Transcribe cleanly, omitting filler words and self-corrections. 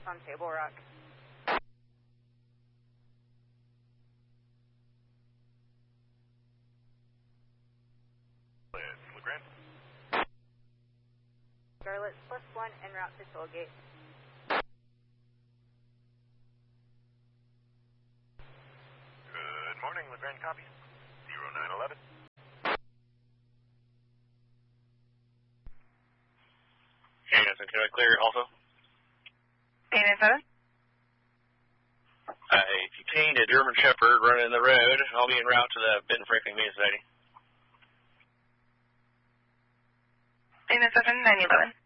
on Table Rock. LeGrand. Charlotte +1 en route to Tollgate. Good morning, LeGrand, copy. 0911. Anderson, can I clear also? 897? If you paint a German Shepherd running the road, I'll be en route to the Ben Franklin Media Society. 897, 911.